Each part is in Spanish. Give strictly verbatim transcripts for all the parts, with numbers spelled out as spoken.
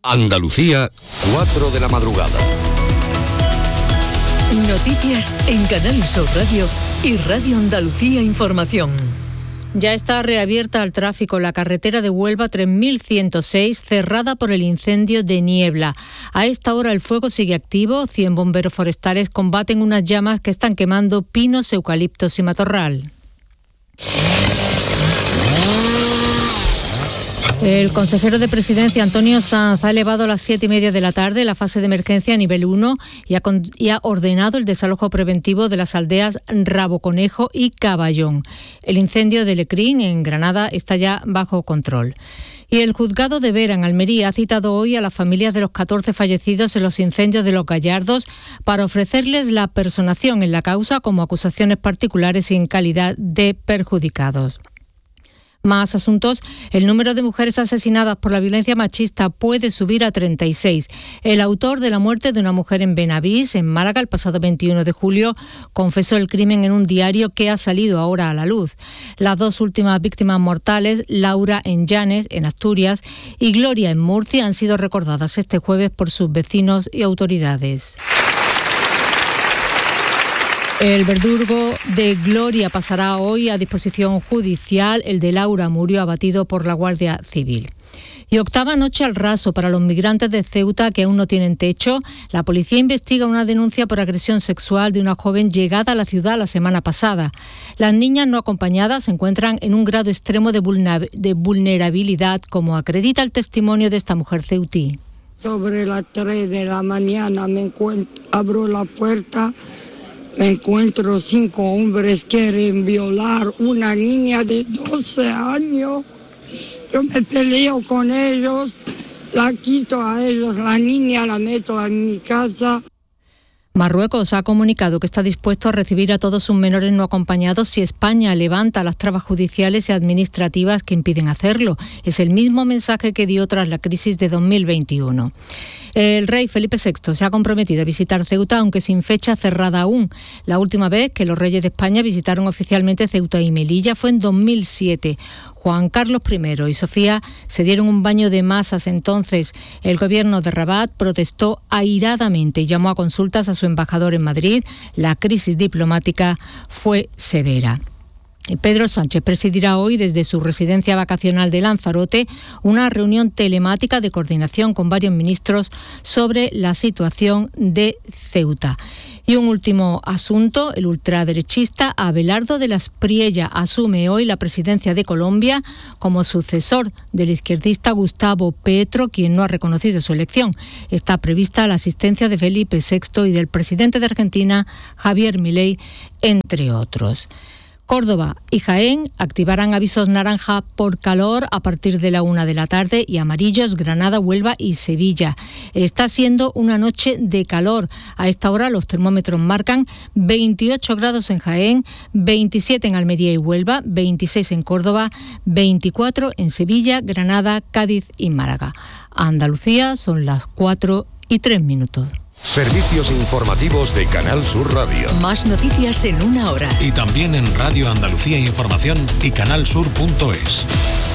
Andalucía, cuatro de la madrugada. Noticias en Canal Sur Radio y Radio Andalucía Información. Ya está reabierta al tráfico la carretera de Huelva tres mil ciento seis, cerrada por el incendio de Niebla. A esta hora el fuego sigue activo. cien bomberos forestales combaten unas llamas que están quemando pinos, eucaliptos y matorral. El consejero de Presidencia, Antonio Sanz, ha elevado a las siete y media de la tarde la fase de emergencia a nivel uno y ha, con, y ha ordenado el desalojo preventivo de las aldeas Raboconejo y Caballón. El incendio de Lecrín, en Granada, está ya bajo control. Y el juzgado de Vera, en Almería, ha citado hoy a las familias de los catorce fallecidos en los incendios de Los Gallardos para ofrecerles la personación en la causa como acusaciones particulares y en calidad de perjudicados. Más asuntos. El número de mujeres asesinadas por la violencia machista puede subir a treinta y seis. El autor de la muerte de una mujer en Benavís, en Málaga, el pasado veintiuno de julio, confesó el crimen en un diario que ha salido ahora a la luz. Las dos últimas víctimas mortales, Laura en Llanes, en Asturias, y Gloria en Murcia, han sido recordadas este jueves por sus vecinos y autoridades. El verdugo de Gloria pasará hoy a disposición judicial. El de Laura murió abatido por la Guardia Civil. Y octava noche al raso para los migrantes de Ceuta que aún no tienen techo. La policía investiga una denuncia por agresión sexual de una joven llegada a la ciudad la semana pasada. Las niñas no acompañadas se encuentran en un grado extremo de vulnerabilidad, como acredita el testimonio de esta mujer ceutí. Sobre las tres de la mañana me encuentro, abro la puerta. Me encuentro cinco hombres que quieren violar una niña de doce años. Yo me peleo con ellos, la quito a ellos, la niña la meto en mi casa. Marruecos ha comunicado que está dispuesto a recibir a todos sus menores no acompañados si España levanta las trabas judiciales y administrativas que impiden hacerlo. Es el mismo mensaje que dio tras la crisis de dos mil veintiuno. El rey Felipe sexto se ha comprometido a visitar Ceuta, aunque sin fecha cerrada aún. La última vez que los reyes de España visitaron oficialmente Ceuta y Melilla fue en dos mil siete. Juan Carlos primero y Sofía se dieron un baño de masas entonces. El gobierno de Rabat protestó airadamente y llamó a consultas a su embajador en Madrid. La crisis diplomática fue severa. Pedro Sánchez presidirá hoy desde su residencia vacacional de Lanzarote una reunión telemática de coordinación con varios ministros sobre la situación de Ceuta. Y un último asunto, el ultraderechista Abelardo de las Priella asume hoy la presidencia de Colombia como sucesor del izquierdista Gustavo Petro, quien no ha reconocido su elección. Está prevista la asistencia de Felipe sexto y del presidente de Argentina, Javier Milei, entre otros. Córdoba y Jaén activarán avisos naranja por calor a partir de la una de la tarde y amarillos Granada, Huelva y Sevilla. Está siendo una noche de calor. A esta hora los termómetros marcan veintiocho grados en Jaén, veintisiete en Almería y Huelva, veintiséis en Córdoba, veinticuatro en Sevilla, Granada, Cádiz y Málaga. Andalucía son las cuatro y tres minutos. Servicios informativos de Canal Sur Radio. Más noticias en una hora. Y también en Radio Andalucía Información y canal sur punto es.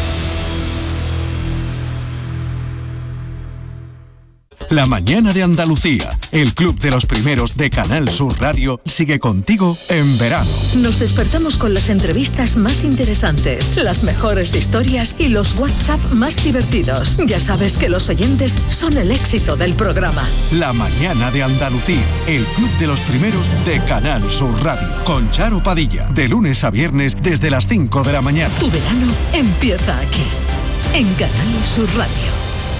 La mañana de Andalucía, el club de los primeros de Canal Sur Radio, sigue contigo en verano. Nos despertamos con las entrevistas más interesantes, las mejores historias y los WhatsApp más divertidos. Ya sabes que los oyentes son el éxito del programa. La mañana de Andalucía, el club de los primeros de Canal Sur Radio, con Charo Padilla, de lunes a viernes desde las cinco de la mañana. Tu verano empieza aquí, en Canal Sur Radio.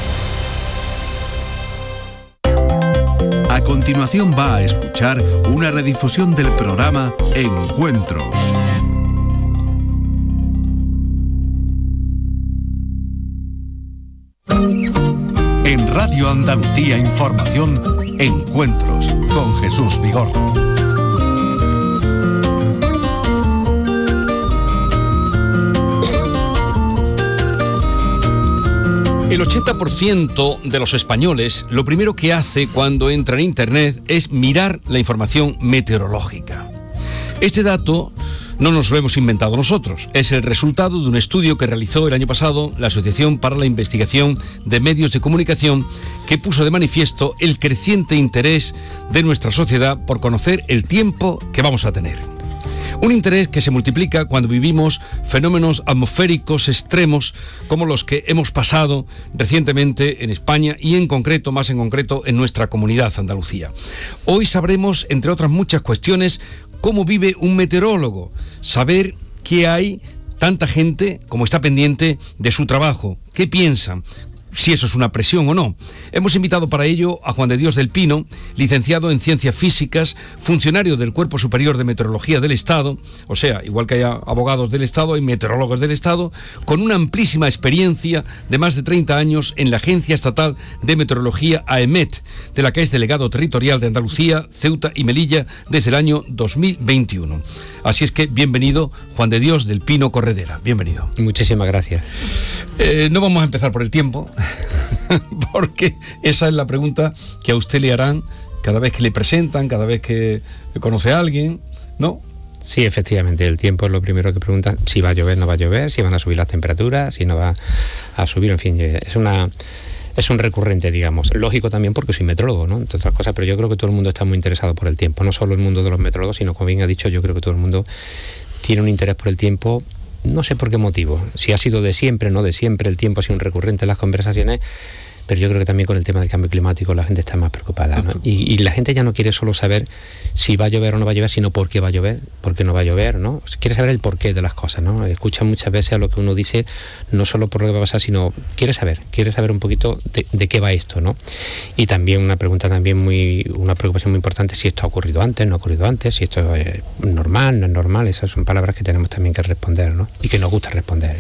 A continuación va a escuchar una redifusión del programa Encuentros. En Radio Andalucía Información, Encuentros con Jesús Vigorra. El ochenta por ciento de los españoles lo primero que hace cuando entra en Internet es mirar la información meteorológica. Este dato no nos lo hemos inventado nosotros. Es el resultado de un estudio que realizó el año pasado la Asociación para la Investigación de Medios de Comunicación, que puso de manifiesto el creciente interés de nuestra sociedad por conocer el tiempo que vamos a tener. Un interés que se multiplica cuando vivimos fenómenos atmosféricos extremos como los que hemos pasado recientemente en España y en concreto, más en concreto, en nuestra comunidad, Andalucía. Hoy sabremos, entre otras muchas cuestiones, cómo vive un meteorólogo, saber qué hay tanta gente como está pendiente de su trabajo, qué piensan, si eso es una presión o no. Hemos invitado para ello a Juan de Dios del Pino, licenciado en Ciencias Físicas, funcionario del Cuerpo Superior de Meteorología del Estado, o sea, igual que hay abogados del Estado, hay meteorólogos del Estado, con una amplísima experiencia de más de treinta años en la Agencia Estatal de Meteorología AEMET, de la que es delegado territorial de Andalucía, Ceuta y Melilla desde el año dos mil veintiuno. Así es que bienvenido, Juan de Dios del Pino Corredera, bienvenido. Muchísimas gracias. Eh, no vamos a empezar por el tiempo, porque esa es la pregunta que a usted le harán cada vez que le presentan, cada vez que conoce a alguien, ¿no? Sí, efectivamente, el tiempo es lo primero que preguntan, si va a llover, no va a llover, si van a subir las temperaturas, si no va a subir, en fin, es una... Es un recurrente, digamos. Lógico también porque soy metrólogo, ¿no? Entre otras cosas, pero yo creo que todo el mundo está muy interesado por el tiempo. No solo el mundo de los metrólogos, sino, como bien ha dicho, yo creo que todo el mundo tiene un interés por el tiempo. No sé por qué motivo. Si ha sido de siempre, no de siempre, el tiempo ha sido un recurrente en las conversaciones, pero yo creo que también con el tema del cambio climático la gente está más preocupada, ¿no? Y, y la gente ya no quiere solo saber si va a llover o no va a llover, sino por qué va a llover, por qué no va a llover, ¿no? Quiere saber el porqué de las cosas, ¿no? Escucha muchas veces a lo que uno dice, no solo por lo que va a pasar, sino quiere saber, quiere saber un poquito de, de qué va esto, ¿no? Y también una pregunta también muy, una preocupación muy importante, si esto ha ocurrido antes, no ha ocurrido antes, si esto es normal, no es normal, esas son palabras que tenemos también que responder, ¿no? Y que nos gusta responder.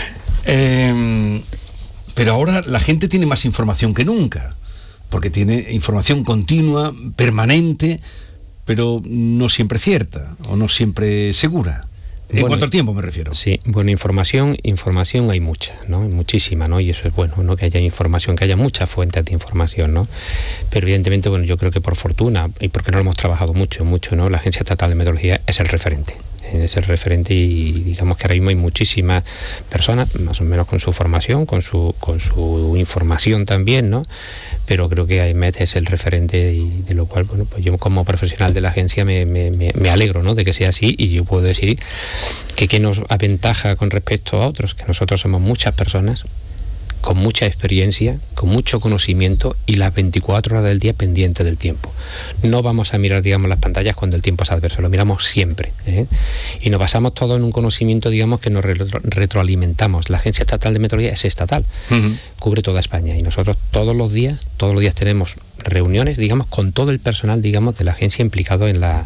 Eh... Pero ahora la gente tiene más información que nunca, porque tiene información continua, permanente, pero no siempre cierta o no siempre segura. En Bueno, cuanto al tiempo me refiero. Sí, bueno, información, información hay mucha, ¿no? Muchísima, ¿no? Y eso es bueno, ¿no? Que haya información, que haya muchas fuentes de información, ¿no? Pero evidentemente, bueno, yo creo que por fortuna, y porque no lo hemos trabajado mucho, mucho, ¿no? La Agencia Estatal de Meteorología es el referente. Es el referente y digamos que ahora mismo hay muchísimas personas, más o menos con su formación, con su con su información también, ¿no? Pero creo que AEMET es el referente y de lo cual, bueno, pues yo como profesional de la agencia me, me, me alegro, ¿no? De que sea así, y yo puedo decir que que nos aventaja con respecto a otros, que nosotros somos muchas personas con mucha experiencia, con mucho conocimiento y las veinticuatro horas del día pendientes del tiempo. No vamos a mirar, digamos, las pantallas cuando el tiempo es adverso, lo miramos siempre, ¿eh? Y nos basamos todo en un conocimiento, digamos, que nos retro- retroalimentamos. La Agencia Estatal de Meteorología es estatal, uh-huh. Cubre toda España y nosotros todos los días, todos los días tenemos reuniones, digamos, con todo el personal, digamos, de la agencia implicado en la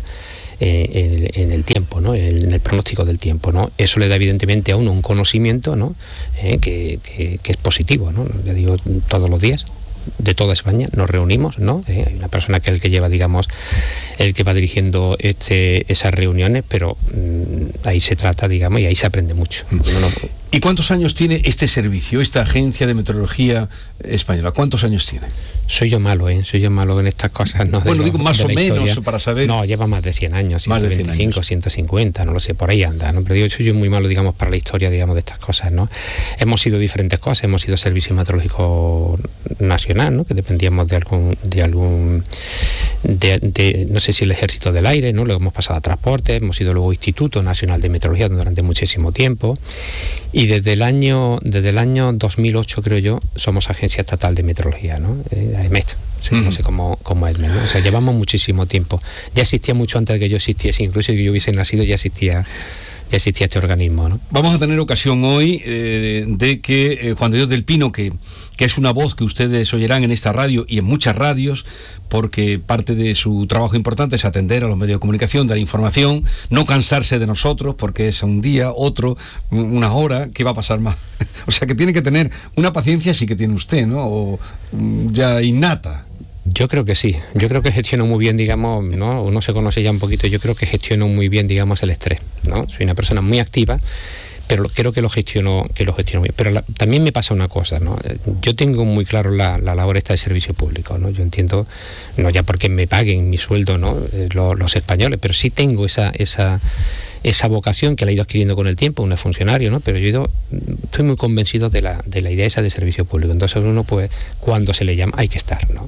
Eh, en, en el tiempo, ¿no? En el pronóstico del tiempo, ¿no? Eso le da evidentemente a uno un conocimiento, ¿no? Eh, que, que, que es positivo, ¿no? Le digo, todos los días de toda España nos reunimos, ¿no? Eh, hay una persona que es el que lleva, digamos, el que va dirigiendo este, esas reuniones, pero mmm, ahí se trata, digamos, y ahí se aprende mucho. Mm. No, no, ¿Y cuántos años tiene este servicio, esta agencia de meteorología española? ¿Cuántos años tiene? Soy yo malo, ¿eh? Soy yo malo en estas cosas, ¿no? Bueno, de digo, lo, más o menos, historia. Para saber... No, lleva más de cien años, ciento veinticinco, más de cien años. ciento cincuenta, no lo sé, por ahí anda, ¿no? Pero digo, soy yo muy malo, digamos, para la historia, digamos, de estas cosas, ¿no? Hemos sido diferentes cosas, hemos sido Servicio Meteorológico Nacional, ¿no? Que dependíamos de algún... de algún de, de, no sé si el Ejército del Aire, ¿no? Luego hemos pasado a Transporte, hemos sido luego Instituto Nacional de Meteorología durante muchísimo tiempo, y desde el año desde el año dos mil ocho, creo yo, somos Agencia Estatal de Meteorología, ¿no? Eh, AEMET, se conoce uh-huh. como, como AEMET, ¿no? O sea, llevamos muchísimo tiempo. Ya existía mucho antes de que yo existiese, incluso si yo hubiese nacido ya existía ya existía este organismo, ¿no? Vamos a tener ocasión hoy eh, de que eh, Juan de Dios del Pino, que, que es una voz que ustedes oirán en esta radio y en muchas radios, porque parte de su trabajo importante es atender a los medios de comunicación, dar información, no cansarse de nosotros, porque es un día, otro, una hora, ¿qué va a pasar más? O sea, que tiene que tener una paciencia, sí que tiene usted, ¿no? O ya innata. Yo creo que sí, yo creo que gestiono muy bien, digamos, ¿no? Uno se conoce ya un poquito, yo creo que gestiono muy bien, digamos, el estrés, ¿no? Soy una persona muy activa, pero creo que lo gestiono, que lo gestiono bien. Pero la, también me pasa una cosa, ¿no? Yo tengo muy claro la, la labor esta de servicio público, ¿no? Yo entiendo, no ya porque me paguen mi sueldo, ¿no? Los, los españoles, pero sí tengo esa, esa, esa vocación que la he ido adquiriendo con el tiempo, uno es funcionario, ¿no? Pero yo he ido, estoy muy convencido de la, de la idea esa de servicio público. Entonces uno, pues, cuando se le llama, hay que estar, ¿no?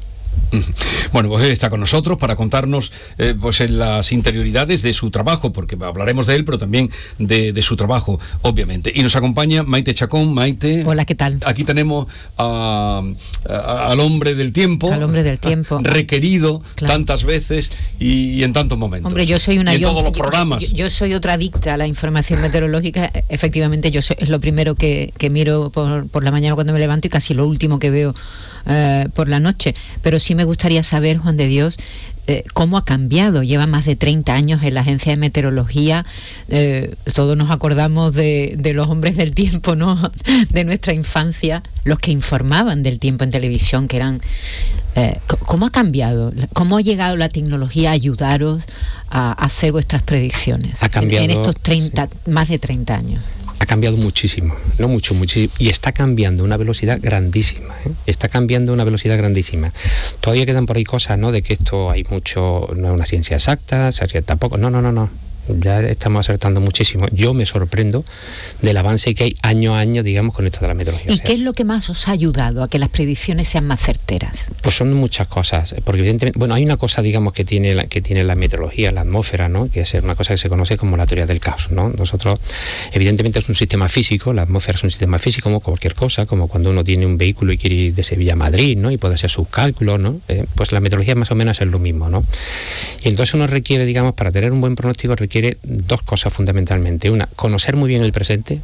Bueno, pues está con nosotros para contarnos eh, pues en las interioridades de su trabajo, porque hablaremos de él, pero también de, de su trabajo, obviamente. Y nos acompaña Maite Chacón. Maite. Hola, ¿qué tal? Aquí tenemos a, a, al hombre del tiempo. Al hombre del tiempo. Requerido claro. tantas veces y, y en tantos momentos. Hombre, yo soy una... Y en yo, todos los programas. Yo, yo soy otra adicta a la información meteorológica. Efectivamente, yo soy, es lo primero que, que miro por, por la mañana cuando me levanto y casi lo último que veo eh, por la noche. Pero sí me gustaría saber, Juan de Dios, eh, cómo ha cambiado. Lleva más de treinta años en la Agencia de Meteorología. Eh, todos nos acordamos de, de los hombres del tiempo, ¿no? De nuestra infancia, los que informaban del tiempo en televisión, que eran... Eh, ¿Cómo ha cambiado? ¿Cómo ha llegado la tecnología a ayudaros a hacer vuestras predicciones? Ha cambiado, en, en estos treinta, sí. más de treinta años. Ha cambiado muchísimo, no mucho, muchísimo, y está cambiando a una velocidad grandísima, ¿eh? Está cambiando a una velocidad grandísima. Todavía quedan por ahí cosas, ¿no? De que esto hay mucho, no es una ciencia exacta, se acierta poco, no, no, no, no. Ya estamos acertando muchísimo. Yo me sorprendo del avance que hay año a año, digamos, con esto de la meteorología. ¿Y o sea, qué es lo que más os ha ayudado a que las predicciones sean más certeras? Pues son muchas cosas, porque evidentemente, bueno, hay una cosa, digamos, que tiene la, que tiene la meteorología, la atmósfera, ¿no? Que es una cosa que se conoce como la teoría del caos, ¿no? Nosotros, evidentemente, es un sistema físico, la atmósfera es un sistema físico como cualquier cosa, como cuando uno tiene un vehículo y quiere ir de Sevilla a Madrid, ¿no? Y puede hacer sus cálculos, ¿no? Eh, pues la meteorología más o menos es lo mismo, ¿no? Y entonces uno requiere, digamos, para tener un buen pronóstico, requiere dos cosas fundamentalmente. Una, conocer muy bien el presente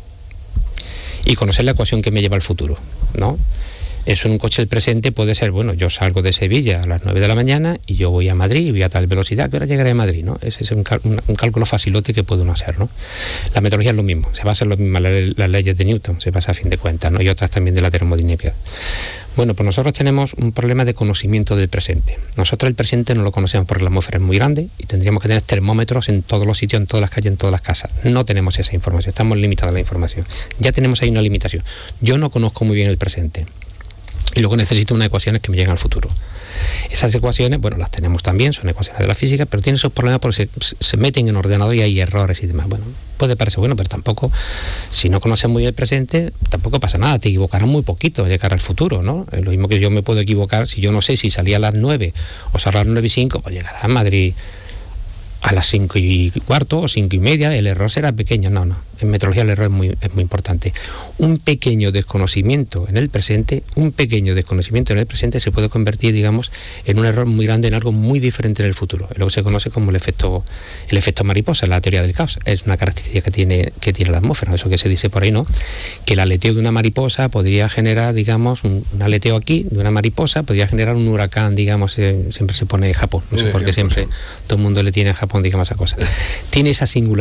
y conocer la ecuación que me lleva al futuro, ¿no? Eso en un coche del presente puede ser, bueno, yo salgo de Sevilla a las nueve de la mañana y yo voy a Madrid y voy a tal velocidad, que ahora llegaré a Madrid, ¿no? Ese es un, un, un cálculo facilote que puede uno hacer, ¿no? La meteorología es lo mismo, se basa en lo mismo, las, las leyes de Newton, se basa a fin de cuentas, ¿no? Y otras también de la termodinámica. Bueno, pues nosotros tenemos un problema de conocimiento del presente. Nosotros el presente no lo conocemos porque la atmósfera es muy grande y tendríamos que tener termómetros en todos los sitios, en todas las calles, en todas las casas. No tenemos esa información, estamos limitados a la información. Ya tenemos ahí una limitación. Yo no conozco muy bien el presente y luego necesito unas ecuaciones que me lleguen al futuro. Esas ecuaciones, bueno, las tenemos también, son ecuaciones de la física, pero tienen esos problemas porque se, se meten en ordenador y hay errores y demás. Bueno, puede parecer bueno, pero tampoco, si no conoces muy bien el presente, tampoco pasa nada, te equivocarás muy poquito de cara al futuro, ¿no? Es lo mismo que yo me puedo equivocar, si yo no sé si salía a las nueve o salía a las nueve y cinco, pues llegará a Madrid a las cinco y cuarto o cinco y media, el error será pequeño. No, no, en meteorología el error es muy, es muy importante. Un pequeño desconocimiento en el presente, un pequeño desconocimiento en el presente se puede convertir, digamos, en un error muy grande, en algo muy diferente en el futuro. Es lo que se conoce como el efecto, el efecto mariposa, la teoría del caos. Es una característica que tiene, que tiene la atmósfera, eso que se dice por ahí, ¿no? Que el aleteo de una mariposa podría generar, digamos, un, un aleteo aquí de una mariposa, podría generar un huracán, digamos, eh, siempre se pone Japón, no sé por qué siempre todo el mundo le tiene a Japón, digamos, esa cosa. Tiene esa singularidad.